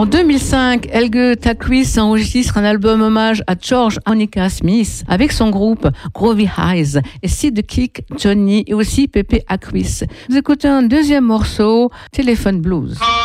En 2005, Helge Thakvis enregistre un album hommage à George Annika Smith avec son groupe Groovy Eyes et Sid Kick, Johnny et aussi Pepe Aquis. Vous écoutez un deuxième morceau, Telephone Blues.